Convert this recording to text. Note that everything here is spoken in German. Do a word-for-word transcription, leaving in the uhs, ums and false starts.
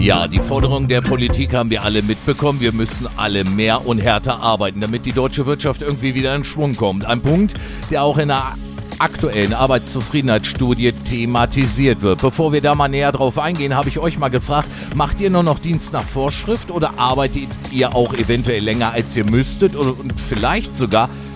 Ja, die Forderung der Politik haben wir alle mitbekommen. Wir müssen alle mehr und härter arbeiten, damit die deutsche Wirtschaft irgendwie wieder in Schwung kommt. Ein Punkt, der auch in der aktuellen Arbeitszufriedenheitsstudie thematisiert wird. Bevor wir da mal näher drauf eingehen, habe ich euch mal gefragt, macht ihr nur noch Dienst nach Vorschrift oder arbeitet ihr auch eventuell länger als ihr müsstet und vielleicht sogar